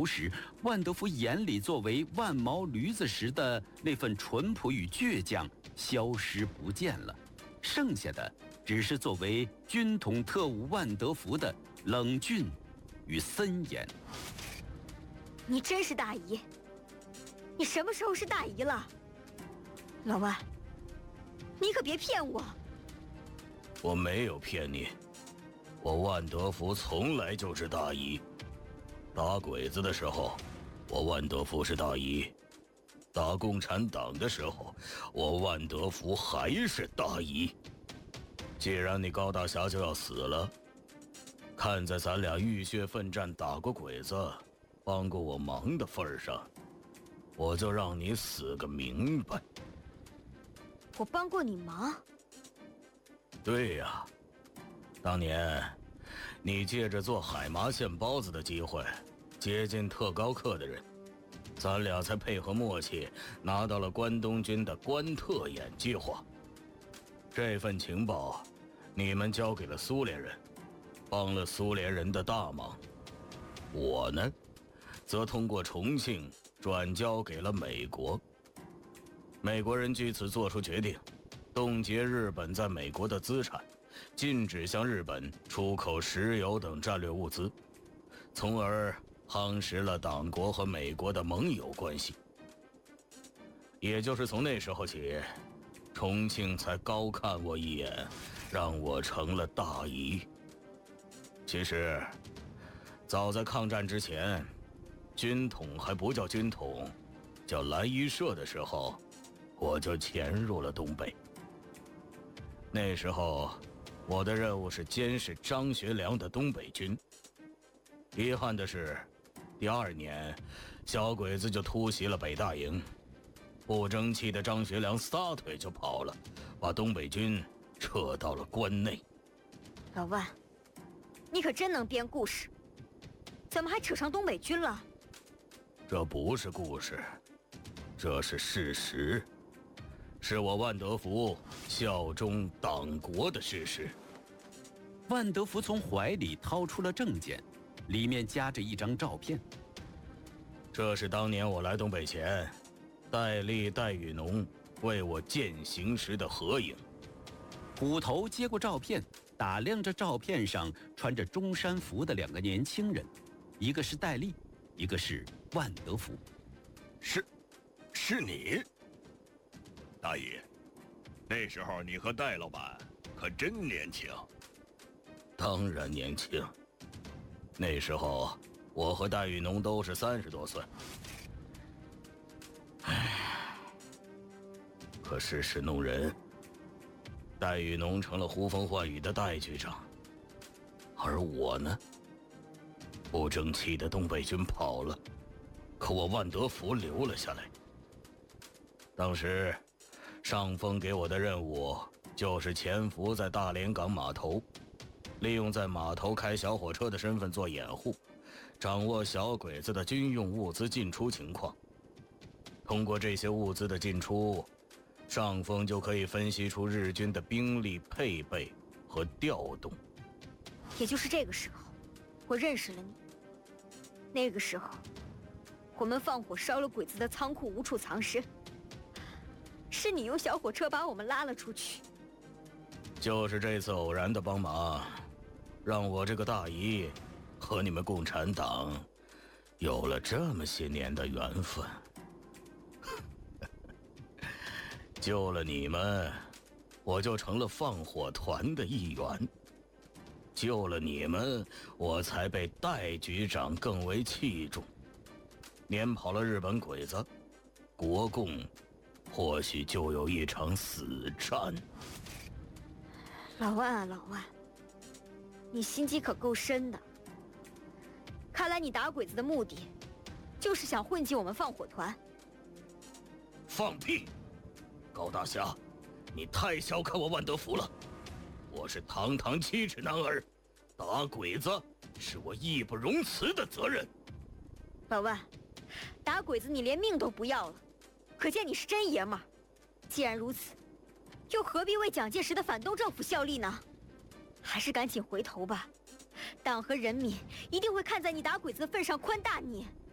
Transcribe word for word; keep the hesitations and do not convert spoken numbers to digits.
头时，万德福眼里作为万毛驴子时的那份淳朴与倔强消失不见了，剩下的只是作为军统特务万德福的冷峻与森严。 你真是大姨！你什么时候是大姨了？老万，你可别骗我！ 我没有骗你，我万德福从来就是大姨。打鬼子的时候，我万德福是大姨；打共产党的时候，我万德福还是大姨。既然你高大侠就要死了，看在咱俩浴血奋战打过鬼子，帮过我忙的份上，我就让你死个明白。 我帮过你忙？ 对呀，当年你借着做海麻馅包子的机会接近特高课的人，咱俩才配合默契拿到了关东军的关特演计划。这份情报你们交给了苏联人，帮了苏联人的大忙。我呢，则通过重庆转交给了美国。美国人据此做出决定，冻结日本在美国的资产，禁止向日本出口石油等战略物资，从而夯实了党国和美国的盟友关系。也就是从那时候起，重庆才高看我一眼，让我成了大姨。其实早在抗战之前，军统还不叫军统，叫蓝衣社的时候，我就潜入了东北。那时候我的任务是监视张学良的东北军。遗憾的是，第二年小鬼子就突袭了北大营，不争气的张学良撒腿就跑了，把东北军撤到了关内。 老万，你可真能编故事，怎么还扯上东北军了？ 这不是故事，这是事实，是我万德福效忠党国的事实。 万德福从怀里掏出了证件，里面夹着一张照片。 这是当年我来东北前，戴笠、戴雨农为我践行时的合影。 虎头接过照片，打量着照片上穿着中山服的两个年轻人，一个是戴笠，一个是万德福。 是，是你，大姨。那时候你和戴老板可真年轻。 当然年轻。那时候我和戴雨农都是三十多岁。唉，可世事弄人，戴雨农成了呼风唤雨的戴局长，而我呢，不争气的东北军跑了，可我万德福留了下来。当时上峰给我的任务就是潜伏在大连港码头，利用在码头开小火车的身份做掩护，掌握小鬼子的军用物资进出情况。通过这些物资的进出，上峰就可以分析出日军的兵力配备和调动。 也就是这个时候，我认识了你。那个时候，我们放火烧了鬼子的仓库，无处藏身，是你用小火车把我们拉了出去。 就是这次偶然的帮忙，让我这个大姨和你们共产党有了这么些年的缘分。救了你们，我就成了放火团的一员。救了你们，我才被戴局长更为器重。撵跑了日本鬼子，国共或许就有一场死战。 老万啊，老万，你心机可够深的。看来你打鬼子的目的，就是想混进我们放火团。 放屁！高大侠，你太小看我万德福了。我是堂堂七尺男儿，打鬼子是我义不容辞的责任。 老万，打鬼子你连命都不要了，可见你是真爷们儿。既然如此，又何必为蒋介石的反动政府效力呢？还是赶紧回头吧，党和人民一定会看在你打鬼子的份上宽大你。